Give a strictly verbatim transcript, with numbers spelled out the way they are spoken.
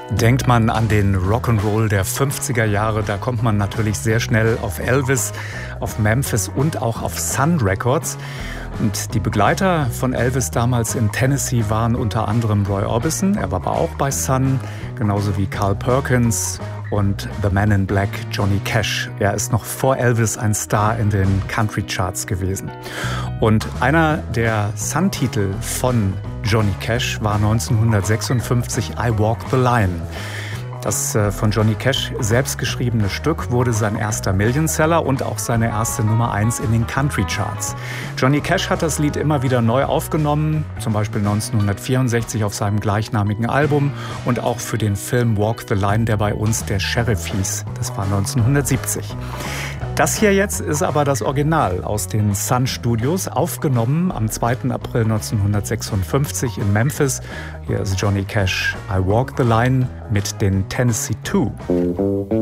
Denkt man an den Rock'n'Roll der fünfziger Jahre, da kommt man natürlich sehr schnell auf Elvis, auf Memphis und auch auf Sun Records. Und die Begleiter von Elvis damals in Tennessee waren unter anderem Roy Orbison, er war aber auch bei Sun, genauso wie Carl Perkins und The Man in Black, Johnny Cash. Er ist noch vor Elvis ein Star in den Country Charts gewesen. Und einer der Sun-Titel von Johnny Cash war neunzehnhundertsechsundfünfzig I Walk the Line. Das von Johnny Cash selbst geschriebene Stück wurde sein erster Millionseller und auch seine erste Nummer eins in den Country Charts. Johnny Cash hat das Lied immer wieder neu aufgenommen, zum Beispiel neunzehnhundertvierundsechzig auf seinem gleichnamigen Album und auch für den Film Walk the Line, der bei uns der Sheriff hieß. Das war neunzehnhundertsiebzig. Das hier jetzt ist aber das Original aus den Sun Studios, aufgenommen am zweiten April neunzehnhundertsechsundfünfzig in Memphis. Hier ist Johnny Cash, I Walk the Line mit den Tennessee Two.